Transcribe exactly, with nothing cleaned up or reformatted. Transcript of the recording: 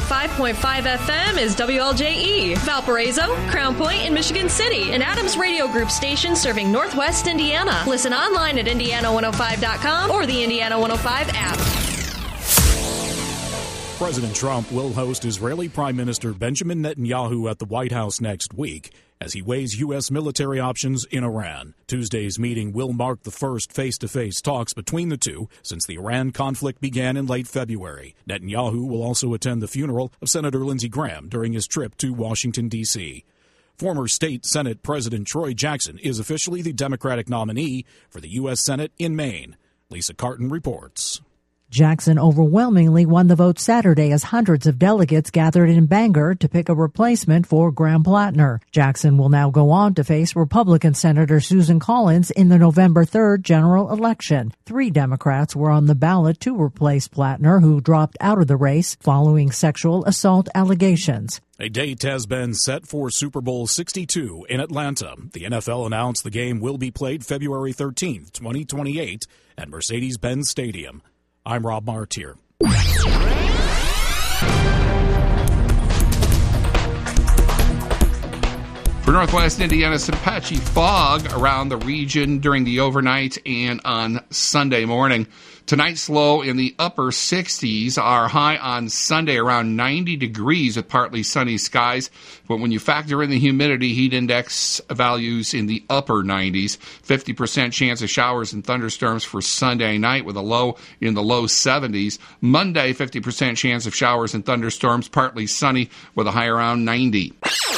five point five F M is W L J E, Valparaiso, Crown Point, and Michigan City, an Adams Radio Group station serving Northwest Indiana. Listen online at Indiana one oh five dot com or the Indiana one oh five app. President Trump will host Israeli Prime Minister Benjamin Netanyahu at the White House next week as he weighs U S military options in Iran. Tuesday's meeting will mark the first face-to-face talks between the two since the Iran conflict began in late February. Netanyahu will also attend the funeral of Senator Lindsey Graham during his trip to Washington, D C Former State Senate President Troy Jackson is officially the Democratic nominee for the U S Senate in Maine. Lisa Carton reports. Jackson overwhelmingly won the vote Saturday as hundreds of delegates gathered in Bangor to pick a replacement for Graham Plattner. Jackson will now go on to face Republican Senator Susan Collins in the November third general election. Three Democrats were on the ballot to replace Plattner, who dropped out of the race following sexual assault allegations. A date has been set for Super Bowl sixty-two in Atlanta. The N F L announced the game will be played February thirteenth, twenty twenty-eight at Mercedes-Benz Stadium. I'm Rob Martier. For Northwest Indiana, some patchy fog around the region during the overnight and on Sunday morning. Tonight's low in the upper sixties, our high on Sunday around ninety degrees with partly sunny skies. But when you factor in the humidity, heat index values in the upper nineties. fifty percent chance of showers and thunderstorms for Sunday night with a low in the low seventies. Monday, fifty percent chance of showers and thunderstorms, partly sunny with a high around ninety.